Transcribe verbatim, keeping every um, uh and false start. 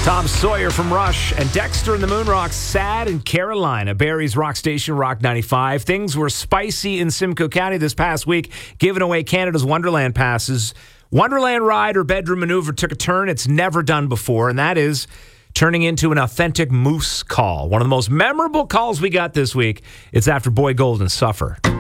Tom Sawyer from Rush and Dexter and the Moonrocks, Sad in Carolina. Barrie's Rock Station, Rock ninety-five. Things were spicy in Simcoe County this past week, giving away Canada's Wonderland passes. Wonderland ride or bedroom maneuver took a turn it's never done before, and that is turning into an authentic moose call. One of the most memorable calls we got this week. It's after Boy Gold and Suffer.